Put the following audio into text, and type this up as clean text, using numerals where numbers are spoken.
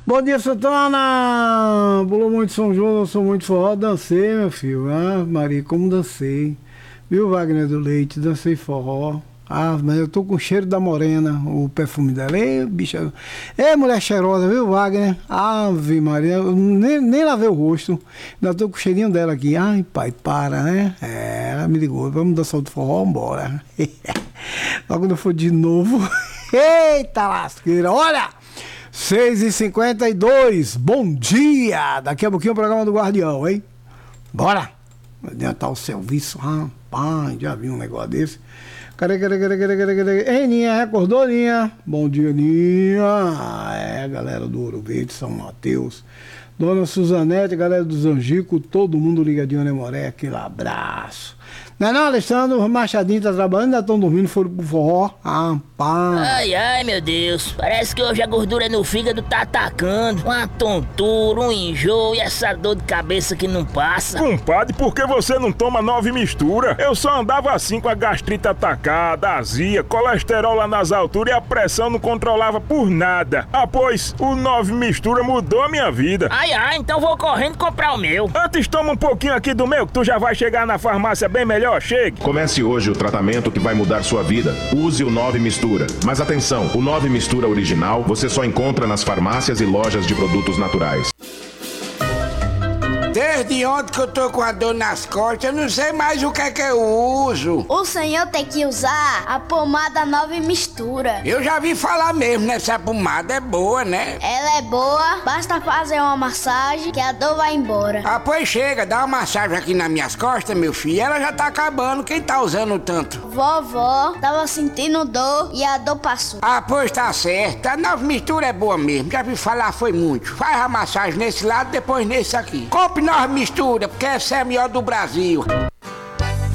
Bom dia, Santana! Pulou muito São João, eu sou muito forró, dancei, meu filho. Ah, Maria, como dancei. Viu, Wagner do Leite? Dancei forró. Ah, mas eu tô com o cheiro da morena, o perfume dela. Ei, bicha. É, mulher cheirosa, viu, Wagner? Ave Maria, eu nem lavei o rosto. Ainda tô com o cheirinho dela aqui. Ai, pai, para, né? É, ela me ligou. Vamos dançar do forró, vambora. Logo quando eu for de novo. Eita lasqueira, olha! 6h52, bom dia! Daqui a pouquinho o programa do Guardião, hein? Bora! Adiantar o serviço, rapaz, já vi um negócio desse. Cadê? Ei, Ninha, acordou, Ninha? Bom dia, Ninha. É, galera do Ouro Verde, São Mateus. Dona Suzanete, galera dos Angico, todo mundo ligadinho, né, Moré? Aquele abraço. Não é não, Alexandre? Machadinho tá trabalhando, ainda estão dormindo, foram pro forró. Ai, ai, meu Deus. Parece que hoje a gordura no fígado tá atacando. Uma tontura, um enjoo e essa dor de cabeça que não passa. Compadre, por que você não toma 9 mistura? Eu só andava assim com a gastrite atacada, azia, colesterol lá nas alturas e a pressão não controlava por nada. Ah, pois, o 9 mistura mudou a minha vida. Ai, ai, então vou correndo comprar o meu. Antes toma um pouquinho aqui do meu, que tu já vai chegar na farmácia bem melhor. Chegue. Comece hoje o tratamento que vai mudar sua vida. Use o 9 Mistura. Mas atenção, o 9 Mistura original você só encontra nas farmácias e lojas de produtos naturais. Desde ontem que eu tô com a dor nas costas, eu não sei mais o que é que eu uso. O senhor tem que usar a pomada 9 Mistura. Eu já vi falar mesmo nessa pomada, é boa, né? Ela é boa, basta fazer uma massagem que a dor vai embora. Ah, pois chega, dá uma massagem aqui nas minhas costas, meu filho, ela já tá acabando, quem tá usando tanto? Vovó tava sentindo dor e a dor passou. Ah, pois tá certo, a 9 Mistura é boa mesmo, já vi falar foi muito. Faz a massagem nesse lado, depois nesse aqui. Compre 9 Mistura, porque essa é a melhor do Brasil.